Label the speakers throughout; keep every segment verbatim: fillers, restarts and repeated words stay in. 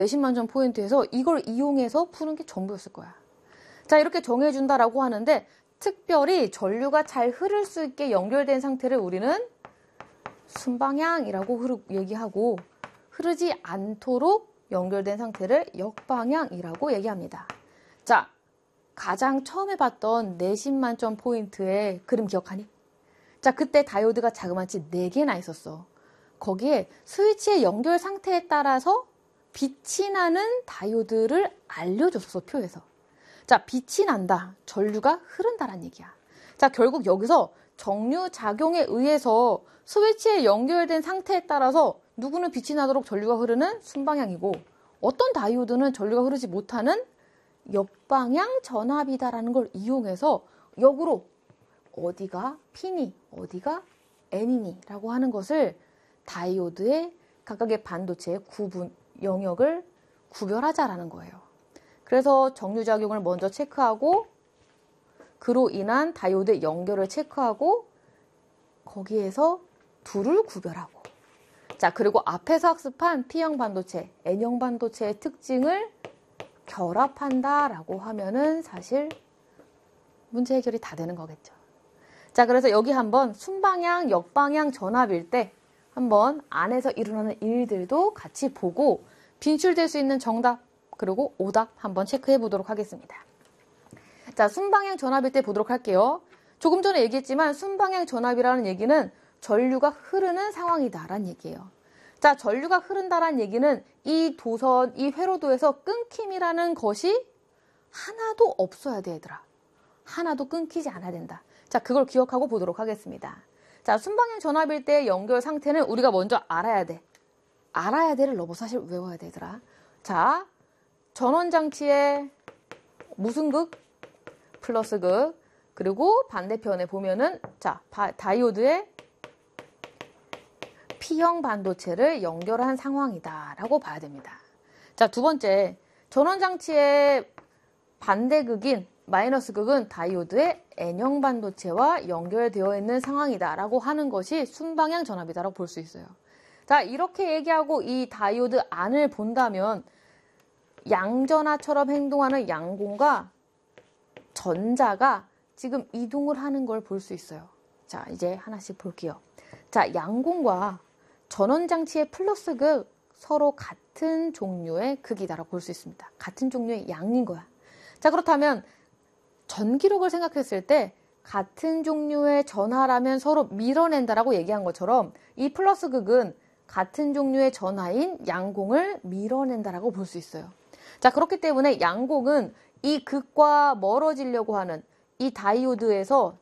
Speaker 1: 내십만 점 포인트에서 이걸 이용해서 푸는 게 전부였을 거야. 자, 이렇게 정해준다라고 하는데 특별히 전류가 잘 흐를 수 있게 연결된 상태를 우리는 순방향이라고 흐르, 얘기하고 흐르지 않도록 연결된 상태를 역방향이라고 얘기합니다. 자, 가장 처음에 봤던 내십만 점 포인트의 그림 기억하니? 자, 그때 다이오드가 자그마치 네 개나 있었어. 거기에 스위치의 연결 상태에 따라서 빛이 나는 다이오드를 알려줬어, 표에서. 자, 빛이 난다, 전류가 흐른다란 얘기야. 자, 결국 여기서 정류작용에 의해서 스위치에 연결된 상태에 따라서 누구는 빛이 나도록 전류가 흐르는 순방향이고 어떤 다이오드는 전류가 흐르지 못하는 역방향 전압이다라는 걸 이용해서 역으로 어디가 P니 어디가 N이니 라고 하는 것을 다이오드의 각각의 반도체의 구분 영역을 구별하자라는 거예요. 그래서 정류작용을 먼저 체크하고 그로 인한 다이오드의 연결을 체크하고 거기에서 둘을 구별하고 자, 그리고 앞에서 학습한 P형 반도체, N형 반도체의 특징을 결합한다라고 하면은 사실 문제 해결이 다 되는 거겠죠. 자, 그래서 여기 한번 순방향, 역방향 전압일 때 한번 안에서 일어나는 일들도 같이 보고 빈출될 수 있는 정답 그리고 오답 한번 체크해 보도록 하겠습니다. 자, 순방향 전압일 때 보도록 할게요. 조금 전에 얘기했지만 순방향 전압이라는 얘기는 전류가 흐르는 상황이다라는 얘기예요. 자, 전류가 흐른다라는 얘기는 이 도선, 이 회로도에서 끊김이라는 것이 하나도 없어야 돼, 얘들아. 하나도 끊기지 않아야 된다. 자, 그걸 기억하고 보도록 하겠습니다. 자, 순방향 전압일 때의 연결 상태는 우리가 먼저 알아야 돼. 알아야 돼를 너무 사실 외워야 돼, 얘들아. 자, 전원장치의 무슨 극? 플러스 극. 그리고 반대편에 보면은 자, 바, 다이오드의 P형 반도체를 연결한 상황이다라고 봐야 됩니다. 자, 두 번째, 전원장치의 반대극인 마이너스 극은 다이오드의 N형 반도체와 연결되어 있는 상황이다라고 하는 것이 순방향 전압이다라고 볼 수 있어요. 자, 이렇게 얘기하고 이 다이오드 안을 본다면 양전하처럼 행동하는 양공과 전자가 지금 이동을 하는 걸 볼 수 있어요. 자, 이제 하나씩 볼게요. 자, 양공과 전원장치의 플러스 극 서로 같은 종류의 극이다라고 볼 수 있습니다. 같은 종류의 양인 거야. 자, 그렇다면 전기력을 생각했을 때 같은 종류의 전하라면 서로 밀어낸다라고 얘기한 것처럼 이 플러스 극은 같은 종류의 전하인 양공을 밀어낸다라고 볼 수 있어요. 자, 그렇기 때문에 양공은 이 극과 멀어지려고 하는 이 다이오드에서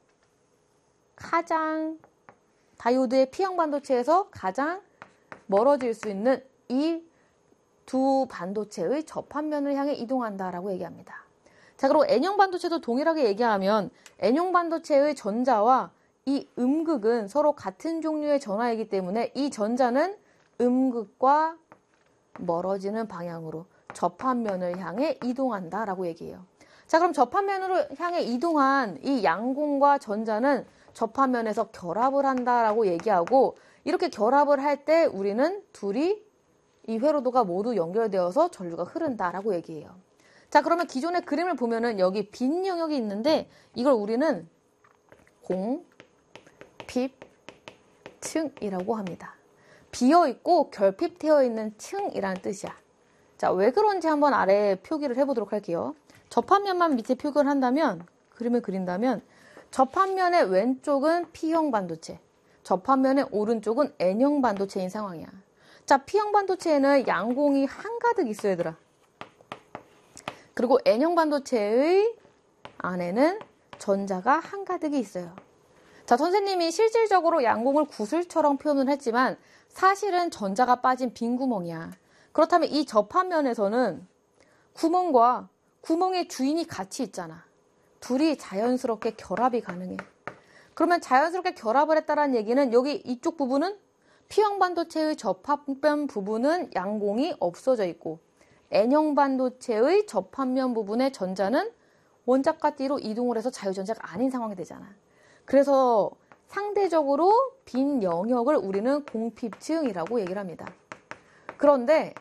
Speaker 1: 가장 다이오드의 P형 반도체에서 가장 멀어질 수 있는 이 두 반도체의 접합면을 향해 이동한다라고 얘기합니다. 자, 그리고 N형 반도체도 동일하게 얘기하면 N형 반도체의 전자와 이 음극은 서로 같은 종류의 전하이기 때문에 이 전자는 음극과 멀어지는 방향으로 접합면을 향해 이동한다라고 얘기해요. 자, 그럼 접합면으로 향해 이동한 이 양공과 전자는 접합면에서 결합을 한다라고 얘기하고 이렇게 결합을 할 때 우리는 둘이 이 회로도가 모두 연결되어서 전류가 흐른다라고 얘기해요. 자, 그러면 기존의 그림을 보면은 여기 빈 영역이 있는데 이걸 우리는 공, 핍, 층이라고 합니다. 비어있고 결핍되어 있는 층이라는 뜻이야. 자, 왜 그런지 한번 아래에 표기를 해보도록 할게요. 접합면만 밑에 표기를 한다면, 그림을 그린다면 접합면의 왼쪽은 P형 반도체, 접합면의 오른쪽은 N형 반도체인 상황이야. 자, P형 반도체에는 양공이 한가득 있어요, 얘들아. 그리고 N형 반도체의 안에는 전자가 한가득이 있어요. 자, 선생님이 실질적으로 양공을 구슬처럼 표현을 했지만 사실은 전자가 빠진 빈 구멍이야. 그렇다면 이 접합면에서는 구멍과 구멍의 주인이 같이 있잖아. 둘이 자연스럽게 결합이 가능해. 그러면 자연스럽게 결합을 했다는 얘기는 여기 이쪽 부분은 P형 반도체의 접합면 부분은 양공이 없어져 있고 N형 반도체의 접합면 부분의 전자는 원짝과 띠로 이동을 해서 자유전자가 아닌 상황이 되잖아. 그래서 상대적으로 빈 영역을 우리는 공핍층이라고 얘기를 합니다. 그런데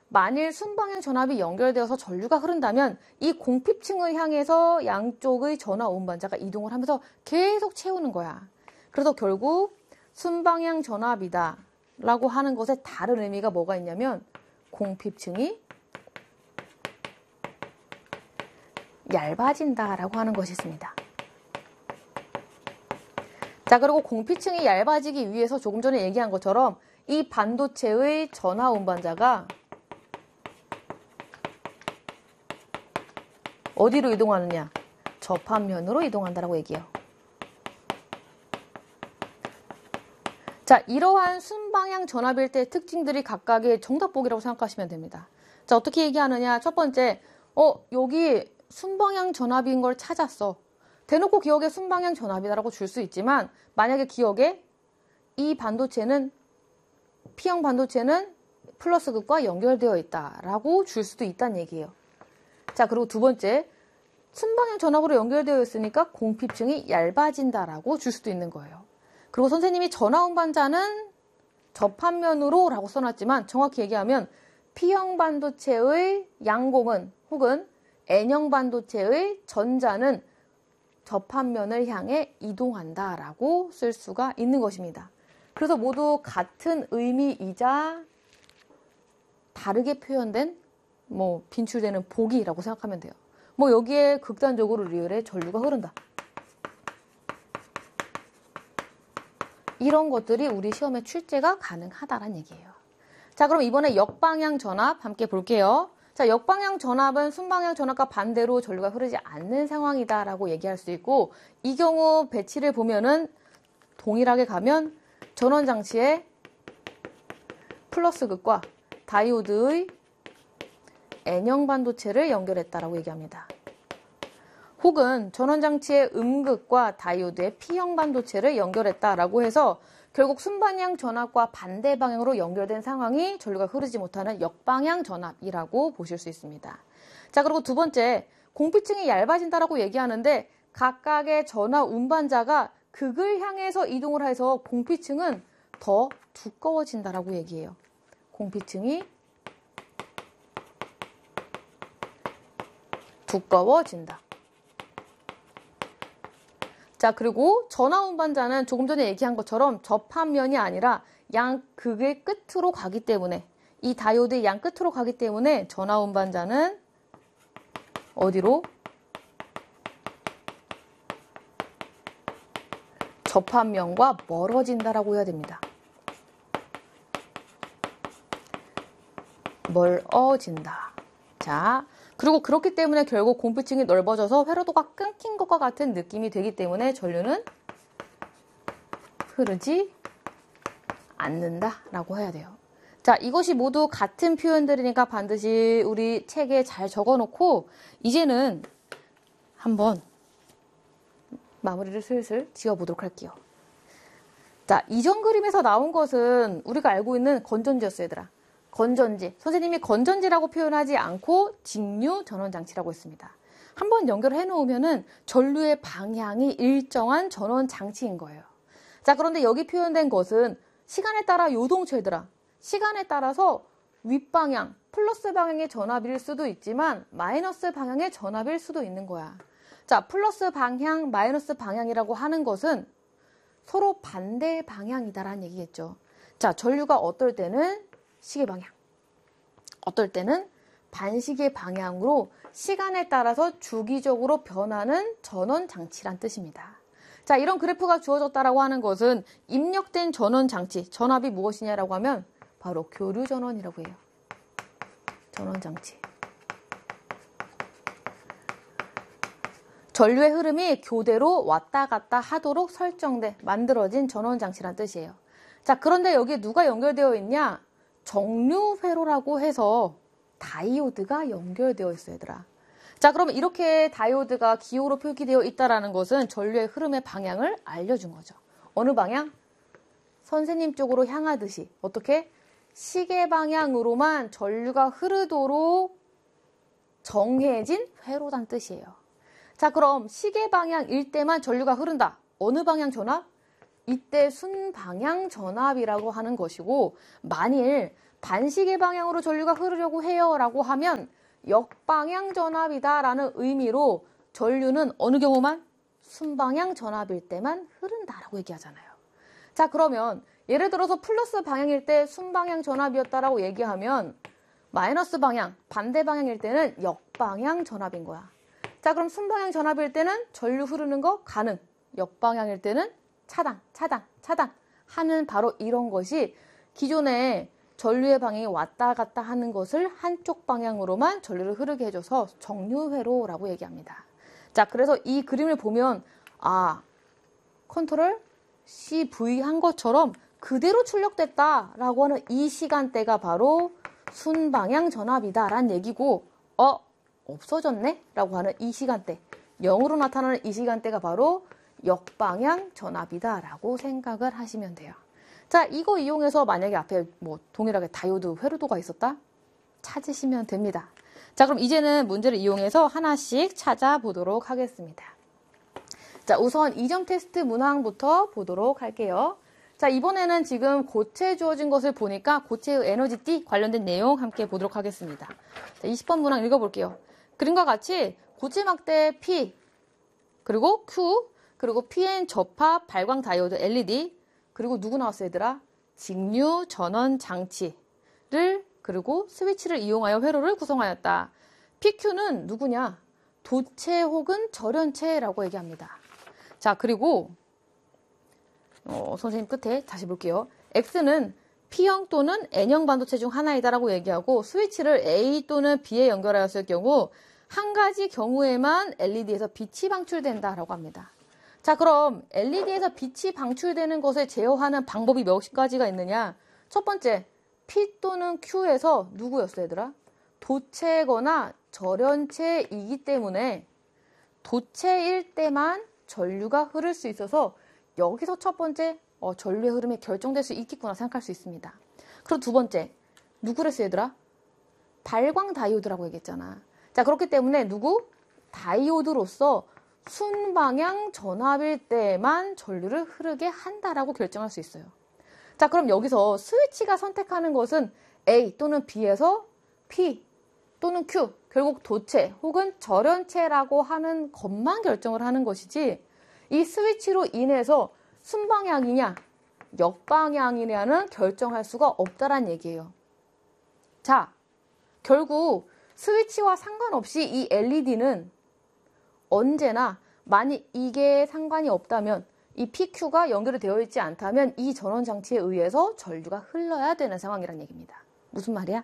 Speaker 1: 만일 순방향 전압이 연결되어서 전류가 흐른다면 이 공핍층을 향해서 양쪽의 전화 운반자가 이동을 하면서 계속 채우는 거야. 그래서 결국 순방향 전압이다 라고 하는 것에 다른 의미가 뭐가 있냐면 공핍층이 얇아진다라고 하는 것이 있습니다. 자, 그리고 공핍층이 얇아지기 위해서 조금 전에 얘기한 것처럼 이 반도체의 전화 운반자가 어디로 이동하느냐? 접합면으로 이동한다라고 얘기해요. 자, 이러한 순방향 전압일 때 특징들이 각각의 정답보기라고 생각하시면 됩니다. 자, 어떻게 얘기하느냐? 첫 번째, 어, 여기 순방향 전압인 걸 찾았어. 대놓고 기억에 순방향 전압이다라고 줄 수 있지만 만약에 기억에 이 반도체는 P형 반도체는 플러스 극과 연결되어 있다라고 줄 수도 있다는 얘기예요. 자, 그리고 두 번째, 순방향 전압으로 연결되어 있으니까 공핍층이 얇아진다라고 줄 수도 있는 거예요. 그리고 선생님이 전화 운반자는 접합면으로 라고 써놨지만 정확히 얘기하면 P형 반도체의 양공은 혹은 N형 반도체의 전자는 접합면을 향해 이동한다라고 쓸 수가 있는 것입니다. 그래서 모두 같은 의미이자 다르게 표현된 뭐 빈출되는 보기라고 생각하면 돼요. 뭐 여기에 극단적으로 리을에 전류가 흐른다. 이런 것들이 우리 시험에 출제가 가능하다는 얘기예요. 자, 그럼 이번에 역방향 전압 함께 볼게요. 자, 역방향 전압은 순방향 전압과 반대로 전류가 흐르지 않는 상황이다라고 얘기할 수 있고, 이 경우 배치를 보면은 동일하게 가면 전원장치에 플러스 극과 다이오드의 N형 반도체를 연결했다라고 얘기합니다. 혹은 전원장치의 음극과 다이오드의 P형 반도체를 연결했다라고 해서 결국 순방향 전압과 반대 방향으로 연결된 상황이 전류가 흐르지 못하는 역방향 전압이라고 보실 수 있습니다. 자, 그리고 두 번째, 공핍층이 얇아진다라고 얘기하는데 각각의 전화 운반자가 극을 향해서 이동을 해서 공핍층은 더 두꺼워진다라고 얘기해요. 공핍층이 두꺼워진다. 자, 그리고 전화 운반자는 조금 전에 얘기한 것처럼 접합면이 아니라 양 극의 끝으로 가기 때문에 이 다이오드의 양 끝으로 가기 때문에 전화 운반자는 어디로? 접합면과 멀어진다라고 해야 됩니다. 멀어진다. 자, 그리고 그렇기 때문에 결국 공핍층이 넓어져서 회로도가 끊긴 것과 같은 느낌이 되기 때문에 전류는 흐르지 않는다라고 해야 돼요. 자, 이것이 모두 같은 표현들이니까 반드시 우리 책에 잘 적어놓고 이제는 한번 마무리를 슬슬 지어보도록 할게요. 자, 이전 그림에서 나온 것은 우리가 알고 있는 건전지였어요, 얘들아. 건전지. 선생님이 건전지라고 표현하지 않고 직류 전원장치라고 했습니다. 한번 연결을 해놓으면은 전류의 방향이 일정한 전원장치인 거예요. 자, 그런데 여기 표현된 것은 시간에 따라 요동체더라. 시간에 따라서 윗방향, 플러스 방향의 전압일 수도 있지만 마이너스 방향의 전압일 수도 있는 거야. 자, 플러스 방향, 마이너스 방향이라고 하는 것은 서로 반대 방향이다라는 얘기겠죠. 자, 전류가 어떨 때는 시계 방향, 어떨 때는 반시계 방향으로 시간에 따라서 주기적으로 변하는 전원장치란 뜻입니다. 자, 이런 그래프가 주어졌다라고 하는 것은 입력된 전원장치, 전압이 무엇이냐라고 하면 바로 교류전원이라고 해요. 전원장치. 전류의 흐름이 교대로 왔다 갔다 하도록 설정돼 만들어진 전원장치란 뜻이에요. 자, 그런데 여기에 누가 연결되어 있냐? 정류회로라고 해서 다이오드가 연결되어 있어요, 얘들아. 자, 그러면 이렇게 다이오드가 기호로 표기되어 있다는 것은 전류의 흐름의 방향을 알려준 거죠. 어느 방향? 선생님 쪽으로 향하듯이. 어떻게? 시계 방향으로만 전류가 흐르도록 정해진 회로란 뜻이에요. 자, 그럼 시계 방향일 때만 전류가 흐른다. 어느 방향 전압? 이때 순방향 전압이라고 하는 것이고, 만일 반시계 방향으로 전류가 흐르려고 해요 라고 하면 역방향 전압이다 라는 의미로 전류는 어느 경우만? 순방향 전압일 때만 흐른다 라고 얘기하잖아요. 자, 그러면 예를 들어서 플러스 방향일 때 순방향 전압이었다라고 얘기하면 마이너스 방향, 반대 방향일 때는 역방향 전압인 거야. 자, 그럼 순방향 전압일 때는 전류 흐르는 거 가능. 역방향일 때는 차단, 차단, 차단 하는 바로 이런 것이 기존에 전류의 방향이 왔다 갔다 하는 것을 한쪽 방향으로만 전류를 흐르게 해줘서 정류회로라고 얘기합니다. 자, 그래서 이 그림을 보면 아, 컨트롤 씨 브이 한 것처럼 그대로 출력됐다라고 하는 이 시간대가 바로 순방향 전압이다 라는 얘기고 어? 없어졌네? 라고 하는 이 시간대, 영으로 나타나는 이 시간대가 바로 역방향 전압이다 라고 생각을 하시면 돼요. 자, 이거 이용해서 만약에 앞에 뭐 동일하게 다이오드 회로도가 있었다? 찾으시면 됩니다. 자, 그럼 이제는 문제를 이용해서 하나씩 찾아보도록 하겠습니다. 자, 우선 이점 테스트 문항부터 보도록 할게요. 자, 이번에는 지금 고체에 주어진 것을 보니까 고체의 에너지 T 관련된 내용 함께 보도록 하겠습니다. 자, 이십 번 문항 읽어볼게요. 그림과 같이 고체 막대 P, 그리고 Q, 그리고 피엔 접합 발광 다이오드 엘이디, 그리고 누구 나왔어요, 얘들아? 직류 전원 장치를, 그리고 스위치를 이용하여 회로를 구성하였다. 피큐는 누구냐? 도체 혹은 절연체라고 얘기합니다. 자, 그리고 어, 선생님 끝에 다시 볼게요. X는 P형 또는 N형 반도체 중 하나이다라고 얘기하고 스위치를 A 또는 B에 연결하였을 경우 한 가지 경우에만 엘이디에서 빛이 방출된다라고 합니다. 자, 그럼 엘이디에서 빛이 방출되는 것을 제어하는 방법이 몇 가지가 있느냐? 첫 번째, P 또는 Q에서 누구였어, 얘들아? 도체거나 절연체이기 때문에 도체일 때만 전류가 흐를 수 있어서 여기서 첫 번째 어, 전류의 흐름이 결정될 수 있겠구나 생각할 수 있습니다. 그리고 두 번째, 누구랬어, 얘들아? 발광 다이오드라고 얘기했잖아. 자, 그렇기 때문에 누구? 다이오드로서 순방향 전압일 때만 전류를 흐르게 한다라고 결정할 수 있어요. 자, 그럼 여기서 스위치가 선택하는 것은 A 또는 B에서 P 또는 Q, 결국 도체 혹은 절연체라고 하는 것만 결정을 하는 것이지 이 스위치로 인해서 순방향이냐 역방향이냐는 결정할 수가 없다란 얘기예요. 자, 결국 스위치와 상관없이 이 엘이디는 언제나 만약 이게 상관이 없다면 이 피큐가 연결이 되어 있지 않다면 이 전원 장치에 의해서 전류가 흘러야 되는 상황이란 얘기입니다. 무슨 말이야?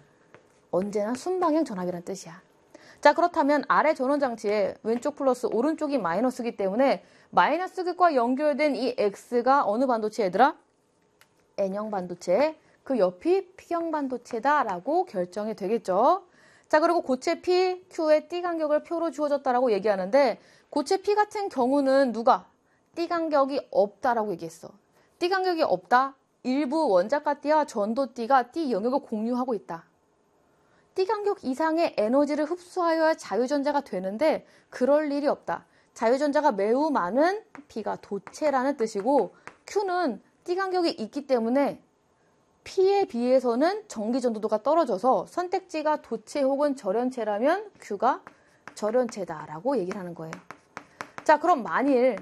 Speaker 1: 언제나 순방향 전압이란 뜻이야. 자, 그렇다면 아래 전원 장치에 왼쪽 플러스 오른쪽이 마이너스이기 때문에 마이너스 극과 연결된 이 X가 어느 반도체 얘들아? N형 반도체, 그 옆이 P형 반도체다라고 결정이 되겠죠. 자, 그리고 고체 P, Q의 T 간격을 표로 주어졌다라고 얘기하는데 고체 P 같은 경우는 누가? T 간격이 없다라고 얘기했어. T 간격이 없다? 일부 원자가 T와 전도 T가 T 영역을 공유하고 있다. T 간격 이상의 에너지를 흡수하여야 자유전자가 되는데 그럴 일이 없다. 자유전자가 매우 많은 P가 도체라는 뜻이고 Q는 T 간격이 있기 때문에 P에 비해서는 전기 전도도가 떨어져서 선택지가 도체 혹은 절연체라면 Q가 절연체다라고 얘기를 하는 거예요. 자, 그럼 만일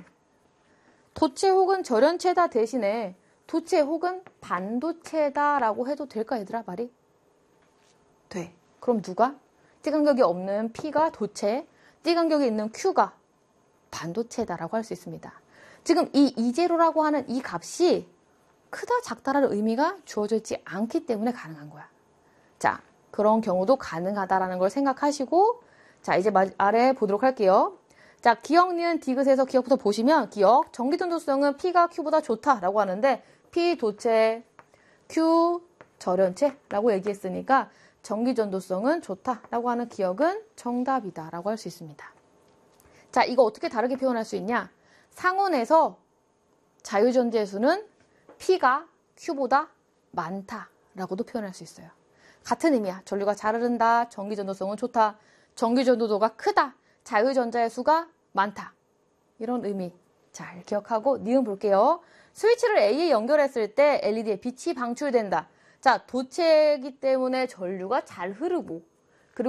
Speaker 1: 도체 혹은 절연체다 대신에 도체 혹은 반도체다라고 해도 될까, 얘들아, 말이? 돼. 그럼 누가? T 간격이 없는 P가 도체, T 간격이 있는 Q가 반도체다라고 할 수 있습니다. 지금 이 이제로라고 하는 이 값이 크다 작다라는 의미가 주어져 있지 않기 때문에 가능한 거야. 자, 그런 경우도 가능하다라는 걸 생각하시고 자, 이제 아래 보도록 할게요. 자, 기억, 니은, 디귿에서 기억부터 보시면 기억, 전기 전도성은 P가 Q보다 좋다라고 하는데 P 도체, Q 절연체라고 얘기했으니까 전기 전도성은 좋다라고 하는 기억은 정답이다라고 할 수 있습니다. 자, 이거 어떻게 다르게 표현할 수 있냐? 상온에서 자유전자의 수는 P가 Q보다 많다라고도 표현할 수 있어요. 같은 의미야. 전류가 잘 흐른다. 전기 전도성은 좋다. 전기 전도도가 크다. 자유전자의 수가 많다. 이런 의미. 잘 기억하고 니은 볼게요. 스위치를 A에 연결했을 때 엘이디에 빛이 방출된다. 자, 도체이기 때문에 전류가 잘 흐르고